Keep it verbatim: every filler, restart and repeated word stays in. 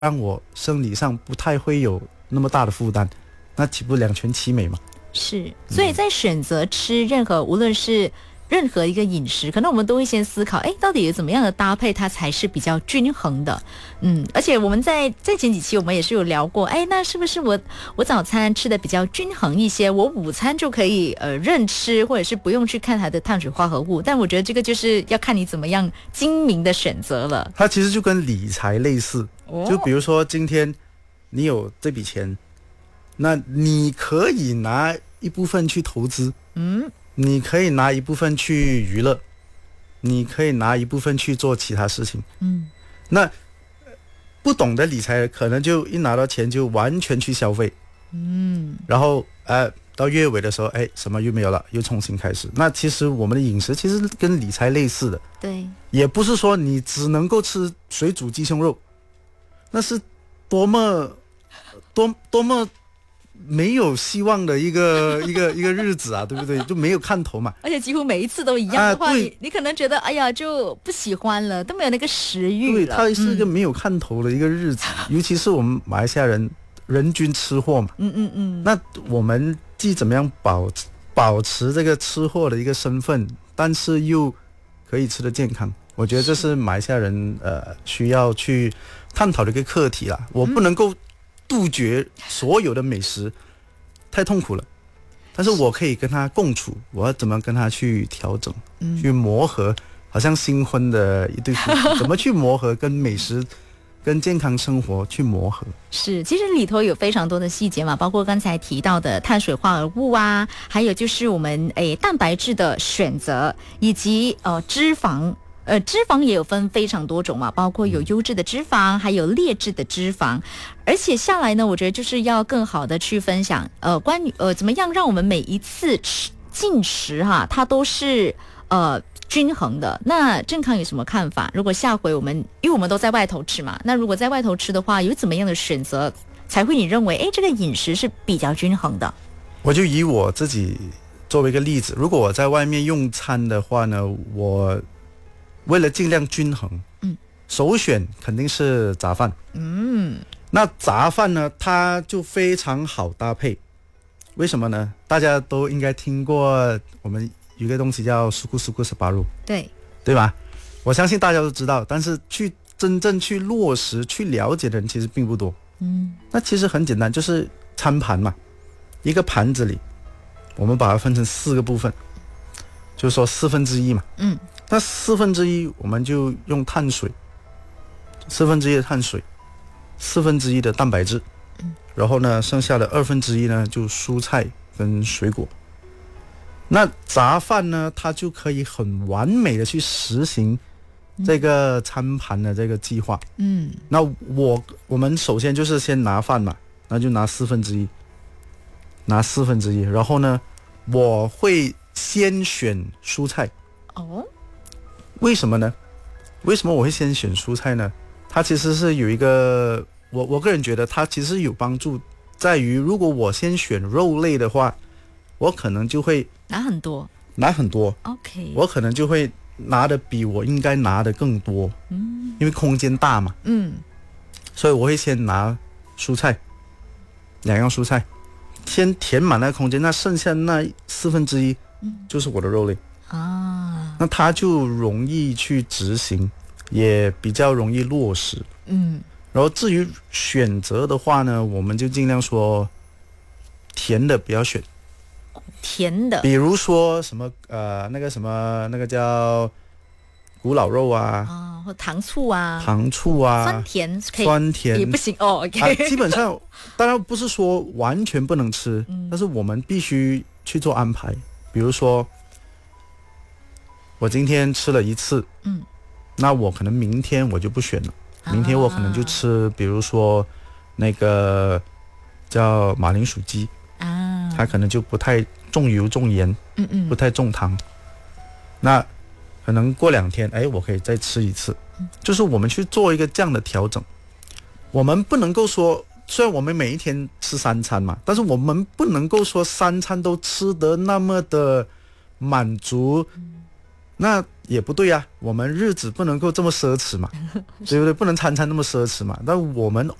让我生理上不太会有那么大的负担，那岂不两全其美嘛？ 是，所以在选择吃任何，无论是任何一个饮食，可能我们都会先思考，哎，到底有怎么样的搭配它才是比较均衡的。嗯，而且我们在在前几期我们也是有聊过，哎，那是不是我我早餐吃的比较均衡一些，我午餐就可以呃任吃，或者是不用去看它的碳水化合物？但我觉得这个就是要看你怎么样精明的选择了。 它其实就跟理财类似， 哦、 就比如说今天你有这笔钱，那你可以拿一部分去投资， 嗯， 你可以拿一部分去娱乐，你可以拿一部分去做其他事情。 嗯， 那不懂得理财，可能就一拿到钱就完全去消费。 嗯， 然后呃，到月尾的时候，哎，什么又没有了，又重新开始。那其实我们的饮食其实跟理财类似的， 对， 也不是说你只能够吃水煮鸡胸肉，那是多么多多么没有希望的一个一个一个日子啊，对不对？就没有看头嘛。 而且几乎每一次都一样的话， 啊、 你你可能觉得哎呀就不喜欢了，都没有那个食欲了。 对，它是一个没有看头的一个日子，嗯、尤其是我们马来西亚人人均吃货嘛。 嗯嗯嗯。 那我们既怎么样保保持这个吃货的一个身份，但是又可以吃得健康？我觉得这是马来西亚人呃需要去探讨的一个课题啦。我不能够杜绝所有的美食，太痛苦了。但是我可以跟他共处，我要怎么跟他去调整，嗯、去磨合，好像新婚的一对夫妇，怎么去磨合，跟美食、跟健康生活去磨合。 是，其实里头有非常多的细节嘛，包括刚才提到的碳水化合物啊，还有就是我们诶蛋白质的选择，以及呃脂肪。呃，脂肪也有分非常多种嘛，包括有优质的脂肪，还有劣质的脂肪。而且下来呢，我觉得就是要更好的去分享，呃，关于呃怎么样让我们每一次吃进食哈，它都是呃均衡的。那正康有什么看法？如果下回我们，因为我们都在外头吃嘛，那如果在外头吃的话，有怎么样的选择才会你认为，哎，这个饮食是比较均衡的？ 我就以我自己作为一个例子，如果我在外面用餐的话呢，我为了尽量均衡，嗯，首选肯定是杂饭，嗯，那杂饭呢，它就非常好搭配，为什么呢？大家都应该听过我们有一个东西叫苏库苏库十八路， 对， 对吧？我相信大家都知道，但是去真正去落实、去了解的人其实并不多，嗯，那其实很简单，就是餐盘嘛，一个盘子里，我们把它分成四个部分，就是说四分之一嘛，嗯。那四分之一我们就用碳水，四分之一的碳水，四分之一的蛋白质，嗯，然后呢，剩下的二分之一呢就蔬菜跟水果。那杂饭呢，它就可以很完美的去实行这个餐盘的这个计划。嗯，那我我们首先就是先拿饭嘛，那就拿四分之一，拿四分之一，然后呢，我会先选蔬菜。哦。为什么呢？为什么我会先选蔬菜呢？它其实是有一个，我我个人觉得它其实有帮助，在于如果我先选肉类的话，我可能就会拿很多， 拿很多。 OK， 我可能就会拿的比我应该拿的更多，嗯，因为空间大嘛，嗯，所以我会先拿蔬菜，两样蔬菜，先填满那个空间，那剩下那四分之一，嗯，就是我的肉类。啊，那它就容易去执行，也比较容易落实。嗯，然后至于选择的话呢，我们就尽量说甜的不要选， 甜的， 比如说什么呃那个什么那个叫古老肉啊， 啊，或糖醋啊， 糖醋啊， 酸甜可以， 酸甜也不行哦。OK， 啊，基本上当然不是说完全不能吃，嗯，但是我们必须去做安排，比如说。我今天吃了一次，嗯，那我可能明天我就不选了，啊、明天我可能就吃，比如说那个叫马铃薯鸡啊，它可能就不太重油重盐，嗯嗯，不太重糖。那可能过两天，哎，我可以再吃一次，嗯、就是我们去做一个这样的调整。我们不能够说，虽然我们每一天吃三餐嘛，但是我们不能够说三餐都吃得那么的满足。嗯， 那也不对啊，我们日子不能够这么奢侈嘛，对不对？不能餐餐那么奢侈嘛。那我们